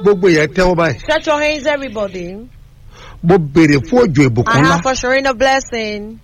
gbogbo yẹn tẹ́wọ́ báyìí. Stretch your hands, everybody. Mo béèrè fún òjò ìbùkún I ńlá. have for sure a blessing.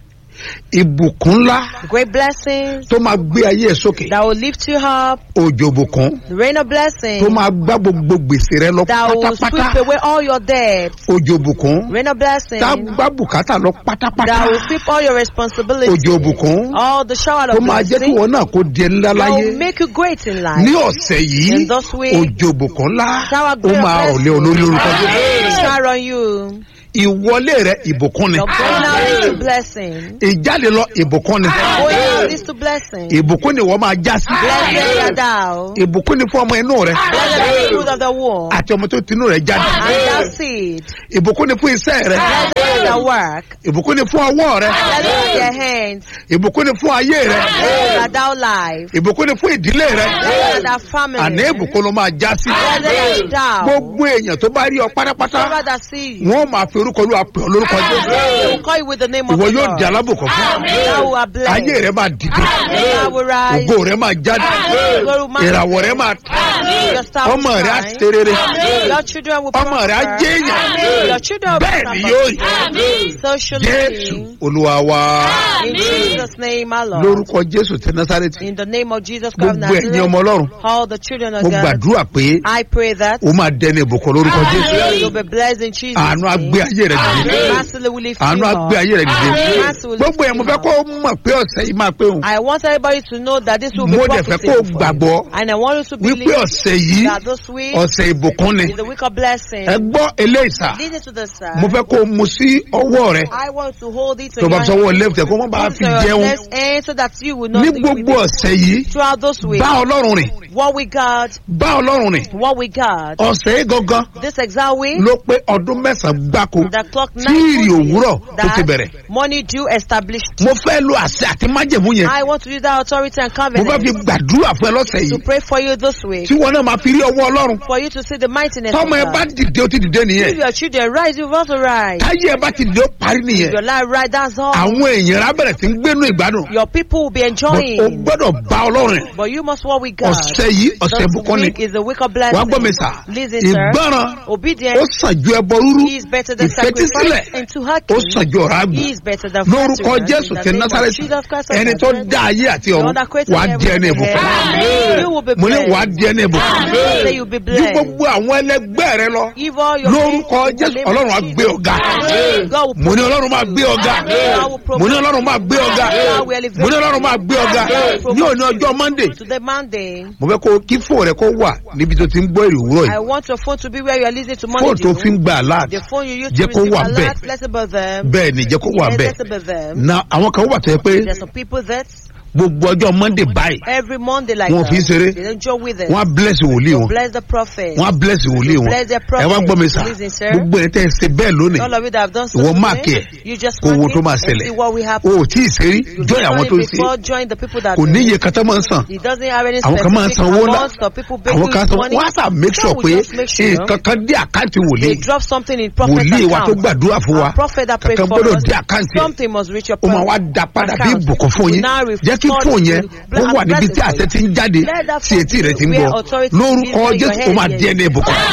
Ìbùkún ńlá Great blessings tó máa gbé ayé ẹ̀ sókè. that will lift you up. Òjò ìbùkún The rain of blessing tó máa gbá gbogbo gbèsè rẹ lọ that will sweep pátápátá. away all your debts. Òjò ìbùkún Rain of blessing tá gbá bùkátà lọ pátápátá. that will sweep all your responsibilities. Òjò ìbùkún All the shower tó of máa jẹ́ kí blessing wọn náà kó di ńlá that láyé. will make you great in Ní life. ọ̀sẹ̀ yìí In this week, òjò ìbùkún ńlá shower ó great máa rọ̀ lé olórí lórúkọ Jésù. shower on you. Ìwọlé rẹ ìbùkún ni. Your going out is a blessing. Ìjáde lọ ìbùkún ni. Going out is a blessing. Ìbùkún ni wọ́n máa já sí. Blessed are thou. Ìbùkún ni fún ọmọ inú rẹ. Blessed are the fruit of the womb. Àti ọmọ tó tinú rẹ jáde. And thou seed. Ìbùkún ni fún iṣẹ́ rẹ. Blessed are the work. Ìbùkún ni fún ọwọ́ rẹ. Blessed are their hands. Ìbùkún ni fún ayé rẹ. Blessed are thou life. Ìbùkún ni fún ìdílé rẹ. Blessed are thou family. Àní ìbùkún ló máa já sí. Blessed are thou. Gbogbo èèyàn tó bá rí ọ pátápátá Whoever that see you, wọ́n máa fi orúkọ Olúwa pè ọ́ lórúkọ they Jésù. will call you with the name of Ìwọ the yóò Lord. di alábùkún fún. Thou are blessed. Ayé rẹ máa dìde. Thou will rise. Ògo rẹ máa jáde. Glory man. Ìràwọ̀ rẹ máa tà. Your star will Ọmọ rẹ á shine. ṣe rere. Your children will Ọmọ rẹ á prosper. jẹ́ èèyàn. Your children will Bẹ́ẹ̀ ni prosper. yóò rí. So shall it Jésù be. Olúwa wa. In Jesus' name, our Lord. Lórúkọ Jésù ti Násárẹ́tì. In the name of Jesus Christ of Gbogbo ẹ̀yin Nazareth, ọmọ Ọlọ́run. all the children of Mo God, gbàdúrà pé I pray that o máa dẹni ìbùkún lórúkọ Jésù. you will be blessed in Jesus' Àánú á gbé ayé rẹ dìde. Massively will lift Àánú you á gbé up. ayé rẹ dìde. Massively will Gbogbo lift ẹ̀ mo you fẹ́ up. kó mọ̀ pé ọ̀sẹ̀ yìí máa pé òun. I want everybody to know that this will be Mo dẹ̀ fẹ́ kó profitable for you. gbàgbọ́ And I want you to wípé believe ọ̀sẹ̀ yìí that this week ọ̀sẹ̀ ìbùkún ni. is the week of blessing. Ẹ gbọ́ eléyìí sà. Listen to the Mo side. fẹ́ kó o mu sí ọwọ́ rẹ. I want to hold it to Tó bá your fi sọ́wọ́ hand. left ẹ̀ kó má bàa fi Put it to your jẹun. left hand so that you will not Ní think with gbogbo it. ọ̀sẹ̀ yìí Throughout this week, bá Ọlọ́run rìn. what we got, Bá Ọlọ́run rìn. what we got, Ọ̀sẹ̀ yìí gangan this exact week, ló pé ọdún mẹ́sàn-án gbáko the clock tí ìrì òwúrọ̀ tó ti bẹ̀rẹ̀. money due established. Mo fẹ́ lo àṣẹ àti májẹ̀mú yẹn. I want to use that authority and Mo fẹ́ fi covenant gbàdúrà fún ẹ lọ́sẹ̀ to yìí. pray for you this week. Tí wọn náà máa fi rí ọwọ́ Ọlọ́run. For you to see the mightiness of Tọ́mọ ẹ bá God. dìde ó ti dìde If nìyẹn. your children rise, you also rise. Táyé ẹ bá ti dìde ó parí If nìyẹn. your life rise, that's all. Àwọn èèyàn á bẹ̀rẹ̀ sí ń gbénú ìgbádùn. Your people will be But o enjoying. gbọ́dọ̀ bá Ọlọ́run rìn. But you must what we got. Ọ̀sẹ̀ yìí ọ̀sẹ̀ This ìbùkún ni. week is the week of Wàá gbọ́ mi blessing. sà. Listen, sir. Ìgbọ́ràn ó Obedience sàn ju ẹbọ rúrú. is better than Ìfetísílẹ̀ sacrifice, and to ó hearken sàn ju ọ̀rá àgbò. is better than Lórúkọ flattery. Jésù In ti the name of Násárẹ́tì. Jesus Christ of Ẹni tó Nazareth, dá ayé àti the ọ̀run one that created wàá di ẹni heaven and ìbùkún. earth. You will be Mo ní wàá blessed. di ẹni ìbùkún. Say you'll be Ju blessed. gbogbo àwọn ẹlẹgbẹ́ rẹ lọ. Give all your Lórúkọ faith in the Jésù name of Ọlọ́run á Jesus. gbé ọ̀gá. God will Mo ní Ọlọ́run máa gbé ọ̀gá. Mo ní Ọlọ́run máa gbé ọ̀gá. Mo ní Ọlọ́run máa gbé ọ̀gá. Ní òní ọjọ́ Monday. Today Monday, Mo fẹ́ kó kí fóònù rẹ kó wà níbi tó ti ń gbọ́ èrè òwúrọ̀ I yìí. want your phone to be where you are listening to Fóònù Monday. tó fi ń gba alert. The phone you use Jẹ́ to kó receive wà bẹ́ẹ̀. alert, blessed about them. Bẹ́ẹ̀ ni jẹ́ kó wà Yes, bẹ́ẹ̀. blessed about them. Na àwọn kan wà tó yẹ pé There's some people that gbogbo ọjọ́ Monday báyìí every Monday like wọn fi ń that, ṣeré. they don't joke with it. Wọ́n á bless wòlíì wọn. Bless the prophet. Wọ́n á bless wòlíì wọn. Bless their Ẹ wá gbọ́ mi sà. prophet. Listen, sir. Gbogbo ẹ̀ tẹ́ ẹ ṣe bẹ́ẹ̀ lónìí. All of you that have done so Ìwọ today, mark ẹ̀. you just Kó wo mark tó it máa and ṣẹlẹ̀. see what will happen. O ò tí ì ṣe rí. You Join just àwọn done tó it ń ṣe. before, join the people that Kò do ní it. iye kan tó máa ń sàn. It doesn't have any Àwọn kan máa ń specific sanwó ńlá. amount of people pay Àwọn kan you sanwó. money. Wọ́n á sà make sure Some pé will just make sure nǹkan kan dé àkáǹtì they wòlíì. drop something in prophet's Wòlíì wa tó account. gbàdúrà fún wa. Our prophet that prayed Kankan for gbọ́dọ̀ us, dé àkáǹtì ẹ̀. something must reach your Ó máa wá dá padà bí account. ìbùkún fún yín. Now Jẹ́ kí restore fóònù it. yẹn kó wà níbi tí àṣẹ ti ń jáde tí etí rẹ̀ ti ń gbọ́. Lórúkọ Jésù ó máa di ẹni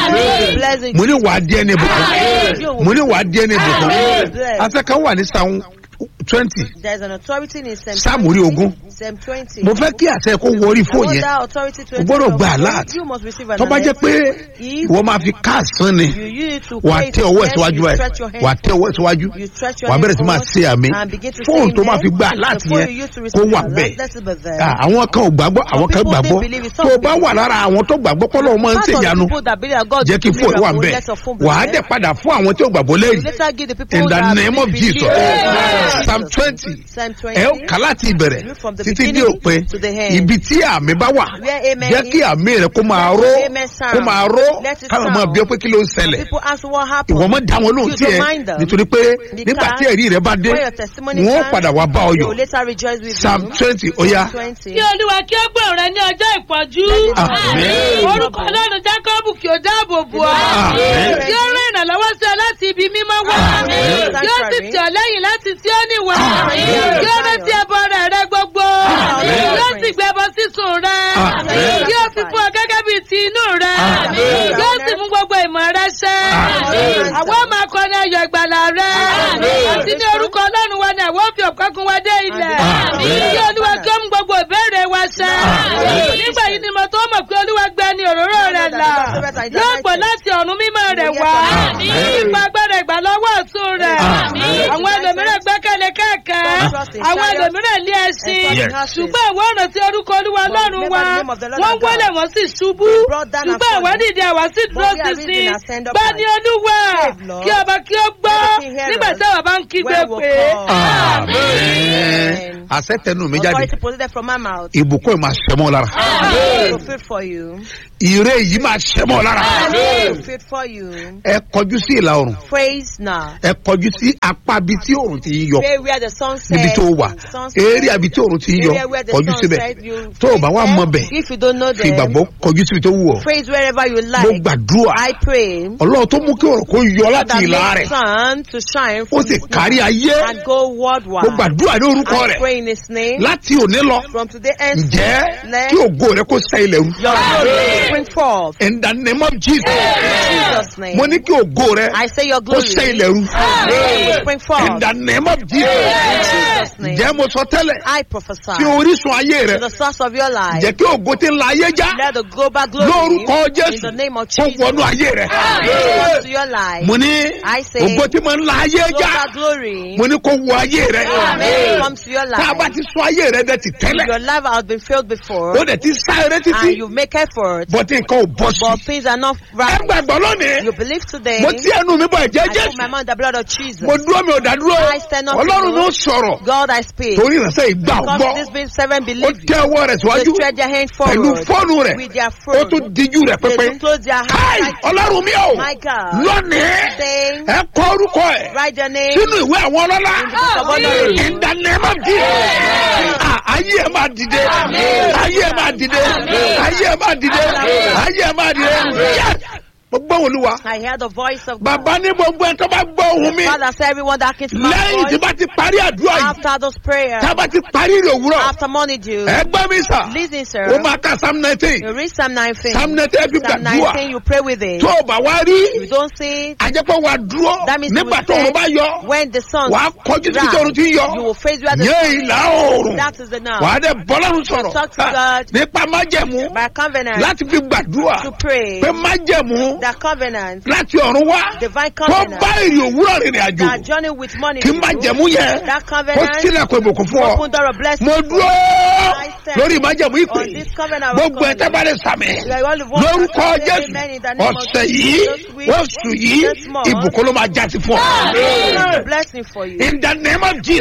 ìbùkún. Mo ní wàá di ẹni ìbùkún. Mo ní wàá di ẹni ìbùkún. Àṣẹ kan wà ní Psalm 20. There's an authority in Psalm orí ogún. Psalm 20. Mo fẹ́ kí àṣẹ kó wọrí fóònù yẹn. That authority to O gbọ́dọ̀ gba alert. you must receive an Tó bá jẹ́ alert. pé If ìwọ máa fi káàsán ni. you use it to Wà á pray, tẹ ọwọ́ ẹ̀ then síwájú you ẹ̀. stretch your hand. Wà á tẹ ọwọ́ ẹ̀ síwájú. You stretch your Wà á hand bẹ̀rẹ̀ sí máa forward ṣe àmì. and begin to Fóònù say tó máa amen. fi gba alert The phone yẹn you use to kó receive wà alert, bẹ́ẹ̀. that's about them. Àwọn kan ò gbàgbọ́, àwọn kan people gbàgbọ́. don't believe it, some Tó o bá wà lára àwọn tó gbàgbọ́ pọ́lọ́ máa ń Part of the ṣèyanu. people that believe that God Jẹ́ kí do fóònù wà miracle, bẹ́ẹ̀. let your phone be Wà á there. dẹ̀ padà fún àwọn tí ò gbàgbọ́ You lẹ́yìn. later give the people In the that name of believe Jesus. Psalm 20. Psalm 20. Ẹ ó kà láti ìbẹ̀rẹ̀ Read from the títí dé beginning òpin. to the end. Ibi tí àmì bá wà. Where amen Jẹ́ kí is, àmì rẹ̀ kó máa let ró. your amen sound. Kó máa ró. Let it Káwọn máa sound. bí ọ pé kí ló ń ṣẹlẹ̀. People ask what happened. Ìwọ mọ̀ dá wọn lóhùn You tí ẹ don't mind them. nítorí pé nígbà tí ẹ̀rí rẹ̀ bá dé When your testimony wọ́n comes, padà wá bá ọ they yọ̀. will later rejoice with Psalm you. 20 ó yá. 20. Kí Olúwa kí ó gbọ́ rẹ ní ọjọ́ ìpọ́njú. Àmín. Orúkọ Ọlọ́run Jákọ́bù kí ó dáàbò bò ọ́. Àmín. Kí ó rán ìrànlọ́wọ́ sí ọ láti ibi mímọ́ wá. Àmín. Kí ó sì tì ọ́ lẹ́yìn láti Síónì wá. Àmín. Kí ó rántí ẹbọ rẹ gbogbo. Àmín. Kí ó sì gbé ẹbọ sísun rẹ. Àmín. Kí ó fi fún ọ gẹ́gẹ́ bíi ti inú rẹ. Àmín. Kí ó sì mú gbogbo ṣẹ. Àwọn máa kọ ní ayọ̀ ìgbàlà rẹ̀. Àti ní orúkọ Ọlọ́run wa ni àwọn fi ọ̀pákun wa dé ilẹ̀. Kí Olúwa kí ó mú gbogbo ìbéèrè wa ṣẹ. Nígbà yìí ni mo tó mọ̀ pé Olúwa gbẹ ní òróró rẹ̀ là. Yóò pọ̀ láti ọ̀run mímọ́ rẹ̀ wá. Nípa agbára ìgbàlọ́wọ́ ọ̀tún rẹ̀. Àwọn ẹlòmíràn gbẹ́kẹ̀lé kẹ̀kẹ́. Àwọn ẹlòmíràn lé ẹṣin. Ṣùgbọ́n àwọn ọ̀nà tí orúkọ Olúwa Ọlọ́run wa. Wọ́n wọlé wọ́n sì ṣubú. Ṣùgbọ́n àwọn dìde àwa sì dúró sísìn. Bá ní Olúwa kí ọba kí ó gbọ́. Nígbà tí àwọn bá ń kígbe pé. Àṣẹ tẹnu mi jáde. Authority proceeded from my mouth. Ìbùkún yìí máa ṣẹmọ́ lára. Fulfilled for you. Ìrè yìí máa ṣẹmọ́ lára. Fulfilled for you. Ẹ kọjú sí ìlà oòrùn. Praise now. Ẹ kọjú sí apá ibi tí oòrùn ti ń yọ. Pray where the sun sets. Níbi tó wà. Eré àbí tí oòrùn ti ń yọ. Kọjú síbẹ̀. Tó o bá wà mọ bẹ̀. If you don't know Fi them. ìgbàgbọ́ kọjú síbi tó wù ọ́. Praise wherever you Mo like. gbàdúrà. I pray. Ọlọ́run tó mú kí oòrùn kó yọ láti That ìlà makes rẹ̀. sun to shine Ó from sì his kárí mouth ayé. and go worldwide. Mo gbàdúrà ní orúkọ I rẹ̀. pray in his name. Láti òní lọ. From today henceforth, Ǹjẹ́ let kí ògo rẹ̀ kó sẹ́ ilẹ̀ rú. your glory spring forth. In the name of Jesus. In Jesus' name. Mo ní kí ògo rẹ̀ I say your kó glory sẹ́ ilẹ̀ rú. will spring In forth. the name of In Jesus. Jesus' name. Ǹjẹ́ mo sọ tẹ́lẹ̀ I sí prophesy orísun ayé to rẹ̀. the source of your life. Jẹ́ kí ògo tí ń la ayé já. Let the global glory Lórúkọ in Jésù the name of kó Jesus wọnú ayé rẹ̀. come to your life. Mo ní I say ògo tí mo ń la ayé já. global glory Mo ní kó wọ ayé rẹ̀. come to your Tá a bá life. ti sọ ayé rẹ̀ dẹ̀ ti tẹ́lẹ̀. Your life has been filled before Ó dẹ̀ ti sá eré and títí. you make effort, Bọ́tí nǹkan ò bọ́ sí. but things are not Ẹ right. gbàgbọ́ lónìí. You believe today. Mo tí ẹnu mi bọ̀ ẹ̀jẹ̀ I put Jésù. my mouth in the blood of Jesus. Mo dúró mi ò dá dúró. I stand up to Ọlọ́run ló you. sọ̀rọ̀. God, I speak. Torí ìránṣẹ́ ìgbà Because gbọ́. this being seven Ó believe tẹ ọwọ́ rẹ̀ they síwájú. stretch their hand Pẹ̀lú forward fóònù rẹ̀. with their Ó fruit. tún díjú rẹ̀ They pépé. close their Káì! hands. Ọlọ́run mi ò. My God. Lónìí. Saying, Ẹ kọ orúkọ ẹ̀. write their name. Sínú ìwé àwọn ọlọ́lá. Amen. In the name of Jesus. Ayé ẹ̀ máa dìde. Ayé ẹ̀ máa dìde. Ayé ẹ̀ máa dìde. Ayé ẹ̀ máa dìde. Yes! Mo gbọ́ Olúwa. I hear the voice of God. Bàbá ní gbogbo ẹ̀ tó bá gbọ́ ohùn mi. Father, say everyone that can my Lẹ́yìn tí voice bá ti parí àdúrà yìí. after those prayers, Tá a bá ti parí ìrè òwúrọ̀. after morning dew. Ẹ gbọ́ mi sà. Listen, sir. Ó máa ka Psalm 19. You read Psalm 19. Psalm 19 ẹ fi Psalm gbàdúrà. 19, you pray with it. Tó o bá wá rí. You don't see it. Àjẹpọ̀ wa dúró. That means Nígbà you tó will òun bá face yọ. when the sun Wàá kọjú sí tòrùn tí ń you yọ. will face where the Ní sun ìlà oòrùn. That is the now. Wàá dẹ̀ bọ́lọ́run sọ̀rọ̀. Talk to God. Nípa májẹ̀mú. By covenant Láti fi gbàdúrà. to pray. Pé májẹ̀mú. The covenant, Láti ọ̀run wá. divine Tó covenant, bá ìrì òwúrọ̀ rìnrìn àjò. that journey with money. Kí májẹ̀mú yẹn. That Kó covenant, sílẹ̀kùn ìbùkún fún ọ. open door of blessing. Mo dúró lórí májẹ̀mú ìpè. On this covenant, Gbogbo ẹ̀ tẹ́ bá lè sàmì. we are all the ones Lórúkọ that say Jésù. amen in the name of Ọ̀sẹ̀ Jesus. yìí. This week, Oṣù yìí. this month, Ìbùkún ló máa jásí fún ọ. it's a blessing for you. In the name of Jesus.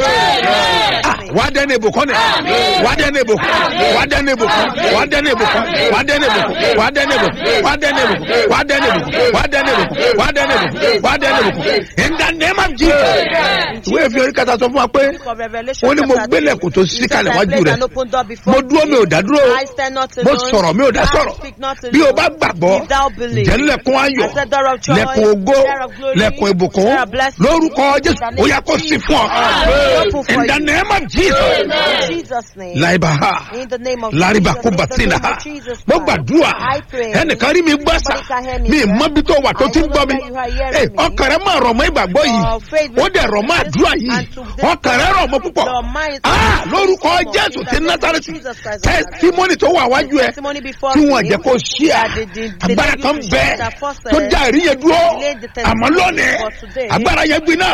Wà á dẹ́nu ìbùkún ni. Wà á dẹ́nu ìbùkún. Wà á dẹ́nu ìbùkún. Wà á dẹ́nu ìbùkún. Wà á dẹ́nu ìbùkún. Wà á dẹ́nu ìbùkún. Wà á dẹ́nu ìbùkún. Wà á dẹ́nu ìbùkún. Wà á dẹ́nu ìbùkún. Wà á dẹ́nu ìbùkún. Wà á dẹ́nu ìbùkún. In the name of Jesus. Ìwé ìfi orí kata sọ fún wa pé Book of Revelation ó ní mo chapter gbélé kò tó He sí said, kalẹ̀ I wájú placed rẹ̀. an open door before Mo dúró mi ò dá dúró. I stand not Mo alone. sọ̀rọ̀ mi ò dá I sọ̀rọ̀. speak not alone. Bí o bá gbàgbọ́, If thou believe. jẹ́ lẹ́kùn ayọ̀, I said, door of joy, lẹ́kùn ògo, door of glory, lẹ́kùn ìbùkún, door of blessing. lórúkọ Jésù, ó yá kó sí fún ọ. Open for In the you. name of Jesus. In Jesus' name. Laibaha. In the name of Láríbà Jesus. kó In the name bàtínà. of Jesus Mo Christ. gbàdúrà. I pray. Ẹnìkan rí mi gbọ́ sà. Somebody can hear me, Mi sir. mọ bí tó wà tó I ti ń don't gbọ́ know mi. where you are hearing me. Ọkàn rẹ̀ máa rọ̀ mọ́ ìgbàgbọ́ yìí. Your faith Ó dẹ̀ rọ̀ mọ́ àdúrà yìí. and to this Ọkàn rẹ̀ rọ̀ mọ́ púpọ̀. Your mind Lórúkọ is Jésù ti in the name of Násárẹ́tì. Jesus Christ. Tẹ́símọ́nì tó wà wájú ẹ. Testimony before Tí wọ́n me jẹ́ kó ṣí à. that the Agbára lady kan to bẹ share that first tó dá ìríyẹ dúró. delayed the testimony Àmọ́ lónìí, for today. agbára yẹn gbiná.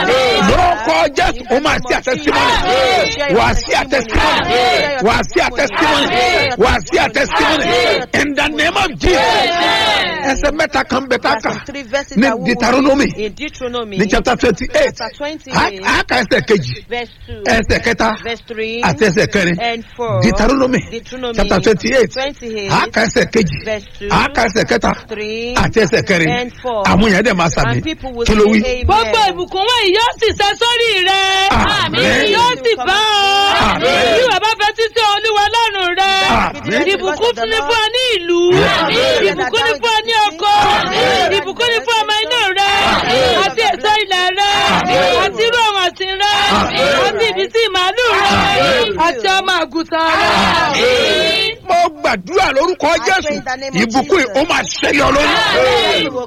Lórúkọ Jésù, ó máa sí àtẹ́símọ́nì. Wà á sí àtẹ́símọ́nì. Wà á sí àtẹ́símọ́nì. Wà á sí àtẹ́símọ́nì. In the name of Jesus. Ẹsẹ̀ mẹ́ta kan bẹ tá a kà. Three verses Ní that we Deuteronomy. in Deuteronomy Ní chapter 28. chapter 28 A kà ẹsẹ̀ kejì. verse 2 Ẹsẹ̀ kẹta. verse 3 Àti ẹsẹ̀ kẹrin. and 4 Deuteronomy. Deuteronomy Chapter 28. 28 A kà ẹsẹ̀ kejì. verse 2 A kà ẹsẹ̀ kẹta. 3 Àti ẹsẹ̀ kẹrin. and 4 Àwọn yẹn dẹ̀ máa sàmì. and people will Kí ló wí? say Gbogbo amen. ìbùkún wọ̀nyí yóò sì ṣẹ sórí rẹ̀. Àmín. Yóò sì bá ọ. Àmín. Bí ìwà bá fẹ́ títí Olúwa lọ́rùn rẹ̀. Àmín. Ìbùkún ní fún ọ ní ìlú. Ìbùkún ní fún ọ ní oko. Ìbùkún ní fún ọmọ inú rẹ̀. Àti èso ilẹ̀ rẹ̀. Àti irú ọ̀hún ọ̀sìn rẹ̀. Àti ìbísí màálù rẹ̀. Àti ọmọ àgùntàn rẹ̀. Mo gbàdúrà lórúkọ Jésù. Ìbùkún yìí ó máa ṣẹlẹ̀ olórí.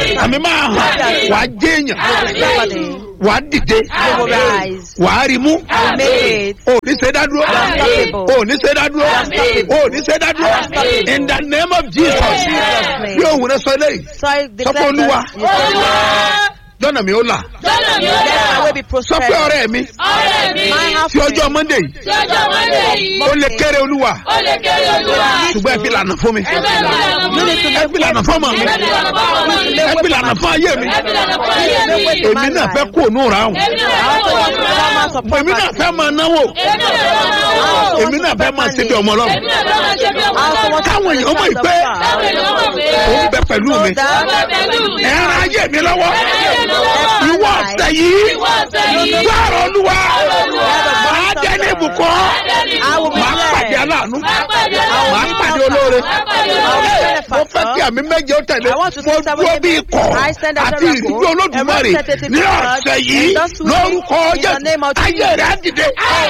àmì máa hàn wà á jẹ́ èèyàn wà á dìde wà á rí mú ò ní ṣe dádúró ò ní ṣe dádúró ò ní ṣe dádúró in the name of Jesus bí òun rẹ sọ eléyìí sọ pé olúwa lọ́nà mi ó là sọ pé ọ̀rẹ́ mi tí ọjọ́ Monday ó lè kéré olúwa ṣùgbọ́n ẹ fi lànà fún mi ẹ fi lànà fún ọmọ mi ẹ fi lànà fún ayé mi èmi náà fẹ́ kó ònú ra hùn èmi náà fẹ́ máa náwó èmi náà fẹ́ máa ṣe bí ọmọ Ọlọ́run káwọn èèyàn mọ̀ pé òun bẹ pẹ̀lú mi ẹ ran ayé mi lọ́wọ́ ìwọ ọ̀sẹ̀ yìí gbọ́rọ̀ olúwa máa jẹ́ ní ibùkọ́ máa pàdé aláàánú máa pàdé olóore mo fẹ́ kí àmì méje ó tẹ̀lé mo dúró bí ikọ̀ àti ìdúró Olódùmarè ní ọ̀sẹ̀ yìí lórúkọ Jésù ayé rẹ̀ á dìde.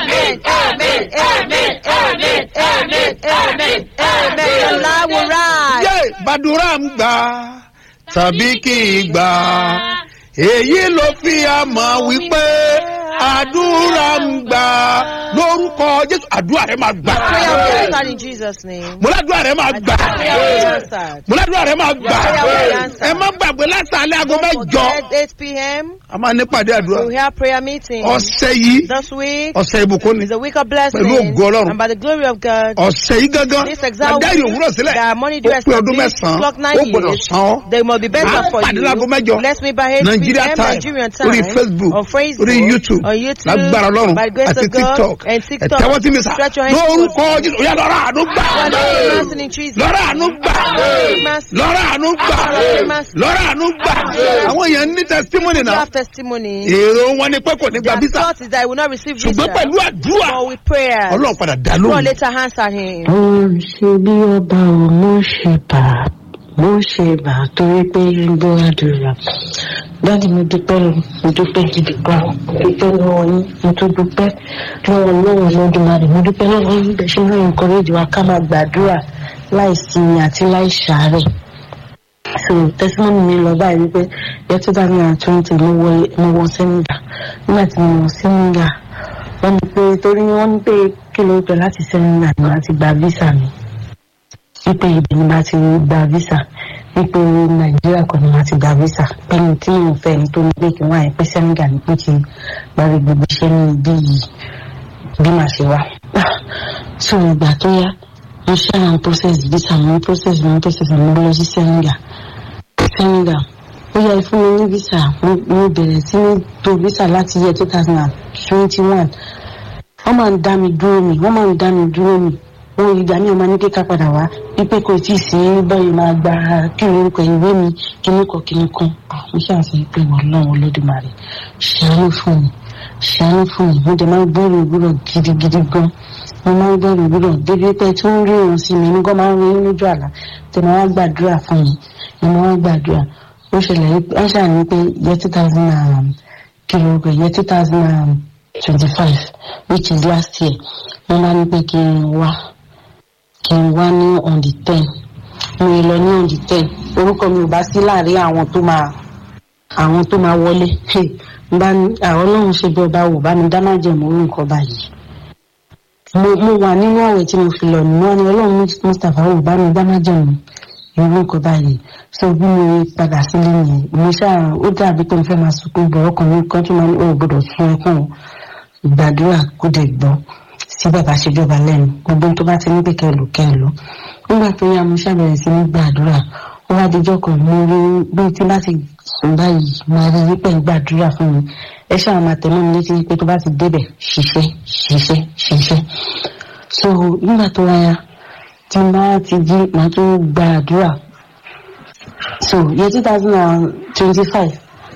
yé gbàdúrà ń gbà tàbí kì í gbà èyí ló fi àmọ́ wípé àdúrà ń gbà lórúkọ Jésù àdúrà rẹ máa gbà. mo ládùúrà rẹ máa gbà. mo ládùúrà rẹ máa gbà. ẹ má gbàgbé lásàálẹ̀ aago 8 p.m. a máa ní pàdé àdúrà. we have prayer meeting. ọ̀sẹ̀ yìí ọ̀sẹ̀ ìbùkún ni. is a week of blessing. pẹ̀lú ògo Ọlọ́run. and by the glory of God. ọ̀sẹ̀ yìí gangan. this exact week. adarí òwúrọ̀ sílẹ̀. that money due ó pé ọdún mẹ́sàn-án. ó gbọ́dọ̀ san ọ́. they must be better for you. pàdé láago mẹ́jọ. bless me by 8 Nigeria p.m. time. Nigerian time. orí Facebook. on Facebook. orí YouTube. on YouTube. lágbára Ọlọ́run. by the grace àti of God. TikTok. and TikTok. tẹ́wọ́ sí mi sá. lórúkọ Jésù ó yá lọ́rọ̀ àánú gbà. lọ́rọ̀ àánú gbà. lọ́rọ̀ àánú gbà. lọ́rọ̀ àánú gbà. àwọn èèyàn ní testimony náà. have testimony. èrò wọn ni pé kò ní gba visa. their thought is that I will not receive visa. ṣùgbọ́n pẹ̀lú àdúrà. but with prayer. Ọlọ́run padà dá God lóhùn. later answered him. ṣe bí ọba ò mo ṣe bà torí pé ń gbọ́ àdúrà dáàdì mo dúpẹ́ gidi gan dúpẹ́ lọ́wọ́ yín mo tún dúpẹ́ lọ́wọ́ Olódùmarè mo dúpẹ́ lọ́wọ́ yín bẹ́ẹ̀ ṣe máa ń encourage wa ká máa gbàdúrà láì sinmi àti láì ṣàárẹ̀. so testimony mi lọ báyìí wípé year 2020 mo wọ Senegal nígbà tí mo wọ Senegal wọ́n ní pé kí ló pẹ́ láti Senegal ni wọ́n ti gba visa mi wípé ibẹ̀ ni máa ti gba visa wípé Nàìjíríà kọ́ ni máa ti gba visa pẹ̀lú tí mo fẹ́ ní tó ní pé kí wọ́n àyè pé Senegal ní pé kí gbàgbé gbogbo iṣẹ́ ní ibi yìí bí màá ṣe wá. so ìgbà tó yá mo ṣe àwọn process visa mo lọ sí Senegal ó yẹ fún mi ní visa mo bẹ̀rẹ̀ sí ní tó visa láti year 2021 wọ́n máa ń dá mi dúró mi wọ́n ìgbà mi ò máa ní kíkà padà wá wípé kò tí ì sí báyìí máa gba kí orúkọ ìwé mi kíní kan mo ṣàṣẹ pé Ọlọ́run Olódùmarè ṣàánú fún mi mo dẹ̀ máa ń gbọ́rọ̀ ìwúrọ̀ gidigidi gan mo máa ń gbọ́rọ̀ ìwúrọ̀ débi pé tí wọ́n rí òun sí mi ní gan máa ń rí lójú àlá tẹ̀ máa wá gbàdúrà fún mi ni mo wá gbàdúrà ó ṣẹlẹ̀ wọ́n ṣàní pé year 2025 which is last year mo máa ní pé kí n wá ní on the 10 mo yẹ lọ ní on the 10 orúkọ mi ò bá sí láàrin àwọn tó máa wọlé bá ní àwọn Ọlọ́run ṣe bí ọba wò bá mi dáná jẹ mọ orúkọ báyìí mo wà nínú àwẹ̀ tí mo fi lọ nínú ọ̀nà Ọlọ́run Mustapha wò bá mi dáná jẹ mọ orúkọ báyìí so bí mo padà sílé yẹn mo ṣáà ó dàbí pé mo fẹ́ máa sunkún bọ̀ ọkùnrin kan tó máa ní ó gbọ́dọ̀ sun ẹkún ìgbàdúrà kó dẹ̀ gbọ́ sí bàbá ṣèjọba lẹ́nu gbogbo tó bá ti ní pé kẹlò nígbà tó yá mo ṣàbẹ̀rẹ̀ sí ní gbàdúrà ó wá dijọ́ kan mo rí bí tí bá ti sùn báyìí máa rí wípé gbàdúrà fún mi ẹ ṣáà máa tẹ̀lé mi létí pé tó bá ti débẹ̀ ṣiṣẹ́ so nígbà tó wáyà tí n bá ti jí màá tún gbàdúrà so year 2025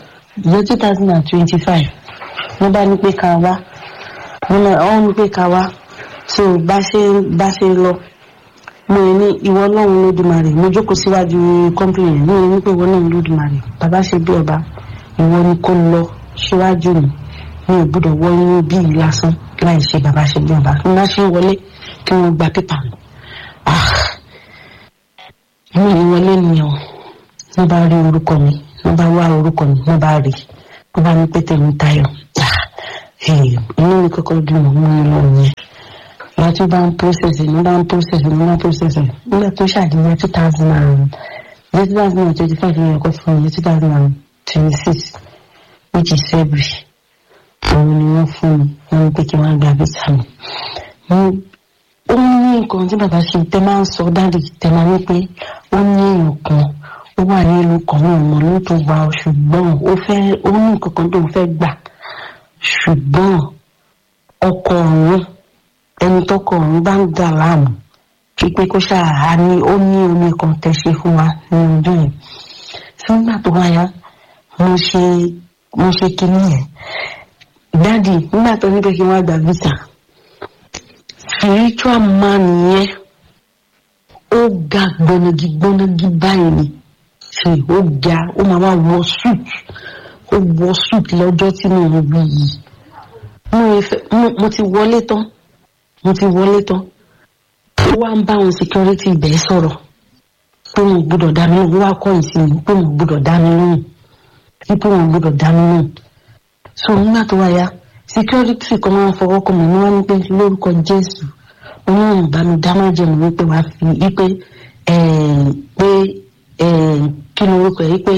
wọ́n bá ní pé ká wá wọ́n ní pé ká wá so bá ṣe lọ mo ní ìwọ Ọlọ́run Olódùmarè mo jókòó síwájú kọ́mpìnì rẹ̀ mo ní pé ìwọ Ọlọ́run Olódùmarè bàbá ṣe bí ọba ìwọ ni kó lọ síwájú mi ò gbọ́dọ̀ wọ inú bí lásán láì ṣe bàbá ṣe bí ọba ní wọ́n ṣe wọlé kí wọ́n gba pépà mi mo ní wọlé nìyẹn wọ́n bá rí orúkọ mi wọ́n bá wá orúkọ mi wọ́n bá rí wọ́n bá ní pé Tèmítáyọ̀ inú mi kọ́kọ́ dùn mọ́ mi lọ yẹn láti bá ń process nígbà tó ṣàdéyẹ 2025 ní ẹ̀kọ́ fún mi 2026 which is February òun ni wọ́n fún mi wọ́n pé kí wọ́n gba visa mi. ó ní nǹkan tí bàbá ṣe tẹ́ máa ń sọ dáàdì tẹ́ máa ní pé ó ní èèyàn kan ó wà ní ìlú kan náà mọ̀ ló tó wà ṣùgbọ́n ó ní nǹkan kan tó fẹ́ gbà ṣùgbọ́n ọkọ ọ̀run ẹni tọkọ ọ̀run bá ń dà láàmú pípé kó ṣáà ní ó ní omi kan tẹ́ ṣe fún wa ní ọdún yìí nígbà tó wáyá mo ṣe kinní ẹ̀ dáàdì nígbà tó ní pé kí wọ́n gba visa spiritual man yẹn ó ga gbọnagi báyìí ni ṣe ó ga ó máa wá wọ suit lọ́jọ́ tí mo ń wí yìí mo ti wọlé tán ó wá ń bá àwọn security ibẹ̀ sọ̀rọ̀ pé mo gbọ́dọ̀ dá mi lóhùn ó wá kọ́ ìsinmi pé mo gbọ́dọ̀ dá mi lóhùn so nígbà tó wáyá security kan máa ń fọwọ́ kọ́ mi ní wọ́n ní pé lórúkọ Jésù Ọlọ́run bá mi dá má jẹun wípé wàá fi wípé kí ni orúkọ yìí pé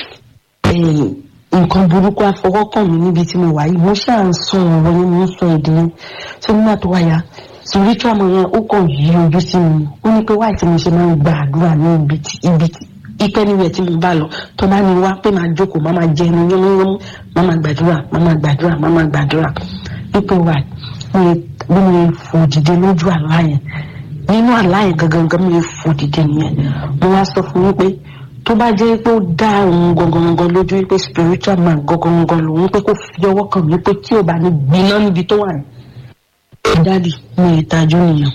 nǹkan burúkú afọwọ́kàn mi níbi tí mo wà yìí mo ṣáà ń sọ ọ̀rọ̀ yẹn mo ń sọ èdè yẹn tó nígbà tó wáyà spiritual man yẹn ó kàn yí ojú sí mi ó ní pé wáyé tí mo ṣe máa ń gba àdúrà ní ibi ipẹ́ níbẹ̀ tí mo bá lọ tó bá ní wá pé máa jókòó máa jẹ ẹnu yánmúyánmú máa gbàdúrà wípé wà bí mo fò dìde lójú àlá yẹn nínú àlá yẹn gangan mo fò dìde nìyẹn mo wá sọ fún wípé tó bá jẹ́ pé ó dá òun gangan lójú wípé spiritual man gangan lòun pé kó fi ọwọ́ kàn mí pé tí ò bá ní gbiná níbi tó wà ní. dádì mo lè tajú nìyẹn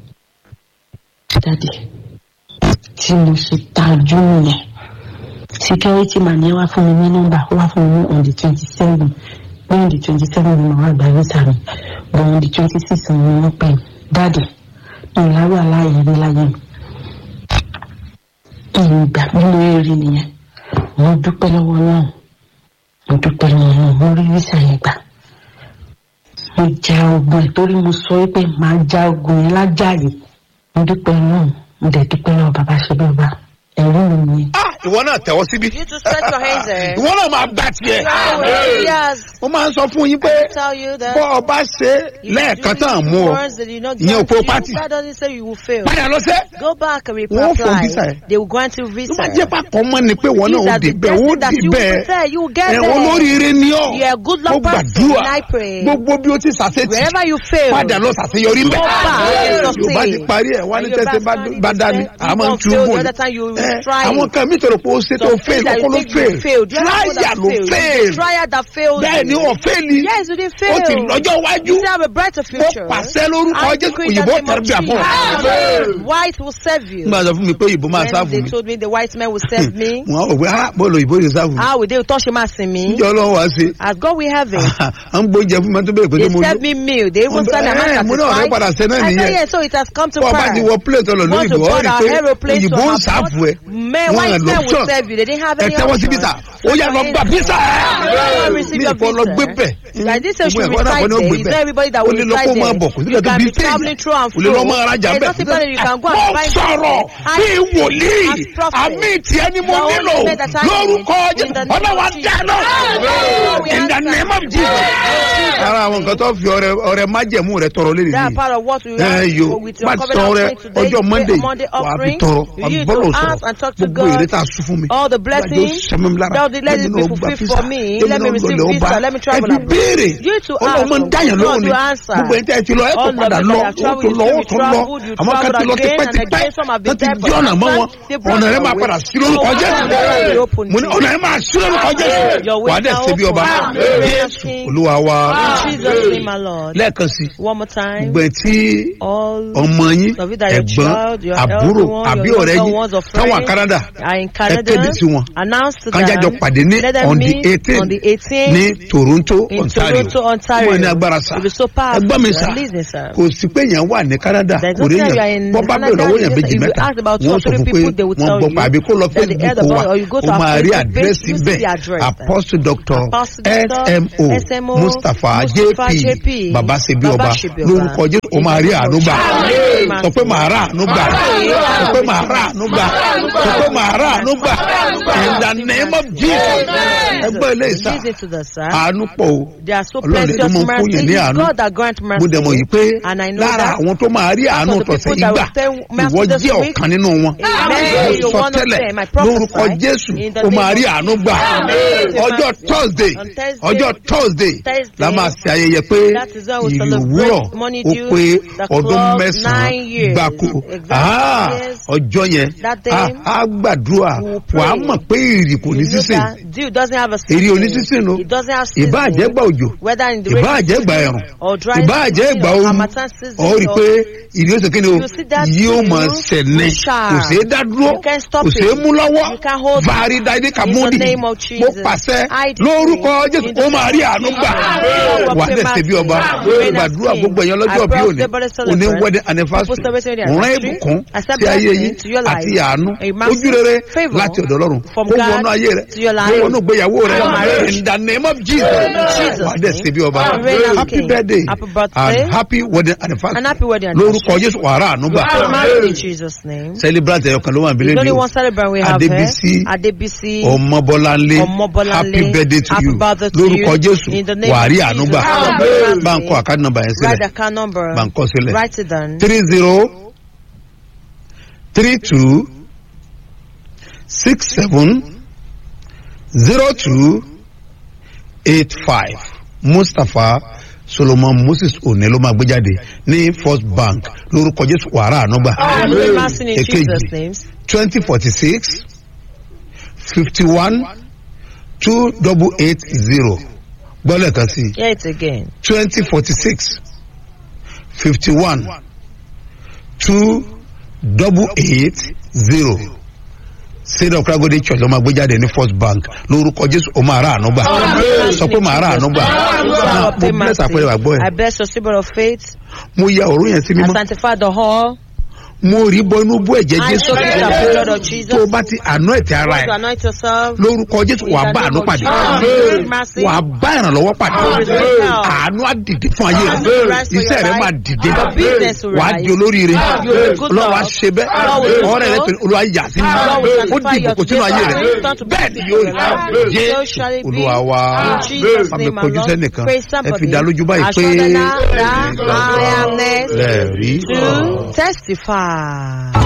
dádì tí mo ṣe tajú nìyẹn security man yẹn wá fún mi ní nọ́mbà wá fún mi ní on the 27 ní on the 27 ni màá gba visa mi but on the 26 ni wọ́n pè dádì ìlàwọ̀ aláìyé rí láyé mi. ìgbà nínú eré nìyẹn mo dúpẹ́ lọ́wọ́ náà mo rí visa yẹn gbà mo ja ogun ẹ̀ torí mo sọ wípé màá ja ogun yẹn lájàyè mo dúpẹ́ náà mo dẹ̀ dúpẹ́ lọ́wọ́ bàbá ṣe bí ọba ẹ̀rí mi nìyẹn. ìwọ náà tẹ̀wọ́ síbí. You to stretch your hands there. ìwọ náà máa gbà tiẹ̀. mo máa ń sọ fún yín pé bọ́ ọba ṣe lẹ́ẹ̀kan tán mú ọ ìyẹn òpó pátì. padà lọ sẹ́. Go back and wọ́n fún visa reapply. ẹ̀. They will grant you visa. tó bá jẹ́ pàpọ̀ mọ́ ni pé wọ́n náà ó dé bẹ́ẹ̀ ó dé bẹ́ẹ̀ You will get there. olóríire ni ọ́. You are a good luck mo person. gbàdúrà I pray. gbogbo bí o ti ṣàṣetì Wherever you fail, padà lọ ṣàṣeyọrí go bẹ́ẹ̀. back. yorùbá ti parí ẹ̀ wá ní And your tẹ́tẹ́ backsliding bá dá mi you àmọ́ ń don't tún fail. bò The other time you ní. try. àwọn kan mi tọrọ pé ó ṣe tó fail That kókó ló you think you failed. You are the tíráyà one ló that failed. fail Trial that failed. bẹ́ẹ̀ ni wọ́n fail. Yes, you did ó fail. ti lọ́jọ́ wájú. You still have a brighter mo future. pàṣẹ lórúkọ I jésù decree in the òyìnbó name of tẹ̀lé àfọ̀. Jesus. White will serve you. nígbà tó fún mi pé òyìnbó máa When sáàbù they mi told me the white man will serve me, wọn ò wẹ́ bọ́ọ̀lù òyìnbó yìí sáàbù mi. how will they touch him as me? ǹjẹ́ ọlọ́run wá sí. As God will have it. à ń gbóúnjẹ fún mi tó bẹ̀rẹ̀ pé They mo serve me meal. They even send a man mo náà fẹ́ padà satisfied. ṣe náà I said, nìyẹn. yes, so it has come to bọ́ ọba ti pass. wọ plate ọ̀nà Want to lóyìnbó ọ̀ board rí our pé aeroplane to òyìnbó ń our sáàbù ẹ̀ Man, wọn white ẹ̀ man will lọ́pṣọ̀n serve you. They didn't have ẹ any tẹ́wọ́ sí option. bísà ó yà lọ gba bísà Everyone receive mi your ìfọ lọ gbé visa. bẹ̀. Like this, you should Gbogbo ẹ̀kọ́ náà reside kọ́ ni ó there. gbé It's bẹ̀. not everybody that ó will lè lọ kó reside máa bọ̀ kò there. sílẹ̀ You tó can bí be traveling through and ó lè lọ fro. máa rajà There's bẹ̀. not people that you can go mo and find. sọ̀rọ̀ bí wòlíì as prophet. àmì tiẹ̀ ni mo The only nílò thing that I need lórúkọ in the name ọ̀nà wa of dáná Jesus. in the name of Jesus. ara àwọn nǹkan tó fi ọrẹ májẹ̀mú rẹ tọrọ lé That nìyí. part of what we Yo with your bá covenant sọ rẹ offering today, ọjọ́ Monday Monday wà á fi offering, tọrọ you need bọ́lọ̀ to ask sọ̀rọ̀ and talk to gbogbo èrè God. tá a sún fún mi. All the blessings, let it be fulfilled for me. Let me receive visa. Let me travel abroad. abroad. You to ask Ọlọ́mọ ń dáyàn God lọ́wọ́ ni to answer. gbogbo ẹni tẹ́ ẹ ti lọ ẹ tó All padà of lọ them that ó tó lọ ó tó lọ àwọn kan ti lọ tipẹ́tipẹ́ tó ti di ọ̀nà mọ́ wọn ọ̀nà rẹ máa padà sí lórúkọ Jésù mo ní ọ̀nà rẹ máa sí lórúkọ Jésù wà á dẹ̀ ṣe bí ọba Jésù Olúwa wa lẹ́ẹ̀kan sí gbẹ̀ tí ọmọ yín ẹ̀gbọ́n àbúrò àbí ọ̀rẹ́ yín táwọn Canada ẹ kéde sí wọn kájájọ pàdé ní on the 18 ní Toronto Ontario wọn ní agbára sá ẹgbọ́n mi sá kò sí pé yẹn wà ní Canada kò rí yẹn wọ́n bá bẹ̀rẹ̀ lọ́wọ́ yẹn méjì mẹ́ta wọ́n sọ fún pé wọ́n gbọ́ pa àbí kó lọ Facebook wa ó máa rí àdírẹ́sì bẹ́ẹ̀ Apostle Dr. SMO Mustapha JP Baba Sebi Ọba lórúkọ Jésù ó máa rí àánú gbà sọ pé màá rà àánú gbà sọ pé màá rà àánú gbà sọ pé màá rà àánú gbà in the name of Jesus ẹgbẹ́ ilé ìsà àánú pọ̀ o Ọlọ́run ló mọ̀ fún yẹn ní àánú mo dẹ̀ mọ̀ yìí pé lára àwọn tó máa rí àánú tọ̀sẹ̀ ìgbà ìwọ jẹ́ ọ̀kan nínú wọn sọ tẹ́lẹ̀ lórúkọ Jésù ó máa rí àánú gbà ọjọ́ Thursday la máa ṣe ayẹyẹ pé ìrì òwúrọ̀ ó pé ọdún mẹ́sàn-án gbáko ọjọ́ yẹn á gbàdúrà wà á mọ̀ pé ìrì kò ní sísìn ìrì ò ní sísìn o ìbá àjẹgbà òjò ìbá àjẹgbà ẹ̀rùn ìbá àjẹgbà ooru ó rí i pé ìrì ó ṣe kí ni o yóò mọ̀ ṣẹ̀lẹ̀ kò ṣeé dá dúró kò ṣeé mú lọ́wọ́ vari dáadé kàmúdì mo pàṣẹ lórúkọ Jésù ó máa rí àánú gbà wà á dẹ̀ ṣe bí ọba gbàdúrà gbogbo ẹ̀yàn lọ́jọ́ bí òní wedding anniversary rán ìbùkún sí ayé yín àti àánú ojú rere láti ọ̀dọ̀ Ọlọ́run kó wọnú ayé rẹ kó wọnú ìgbéyàwó rẹ in the name of Jesus wà á dẹ̀ ṣe bí ọba happy birthday and happy wedding anniversary lórúkọ Jésù wà á rà àánú gbà celebrate ẹ̀yọ̀ kan ló wà nílé ní Adébísí Ọmọbọ́láńlé happy birthday to you lórúkọ Jésù wà á rí àánú gbà bá ń kọ àkáàdì nọ́mbà yẹn sílẹ̀ bá ń kọ sílẹ̀ 3032 67 0285 Mustapha Solomon Moses One ló máa gbé jáde ní First Bank lórúkọ Jésù wà á rà àánú gbà èkejì 2046 51 2880 gbọ́lẹ̀ kan sí 2046 51 2880 State of Kragode Church ló máa gbé jáde ní First Bank lórúkọ Jésù ó máa rà àánú gbà sọ pé máa rà àánú gbà mo bless àpẹẹrẹ wà gbọ́ ẹ̀ mo ya òru yẹn sí mímọ́ mo rí bọ inú bú ẹ̀jẹ̀ Jésù tó o bá ti àná ẹ̀tẹ̀ ara ẹ̀ lórúkọ Jésù wà á bá àánú pàdé wà á bá ìrànlọ́wọ́ pàdé àánú á dìde fún ayé rẹ iṣẹ́ rẹ máa dìde wà á di olóríire Ọlọ́run á ṣe bẹ́ẹ̀ ọ̀rẹ́ rẹ pẹ̀lú Olúwa yà sí mi ó di ìbùkún sínú ayé rẹ bẹ́ẹ̀ ni yóò rí Jésù Olúwa wa àmì kojú sẹ́nìkan ẹ fi dá lójú báyìí pé lẹ́ẹ̀rí. Testify.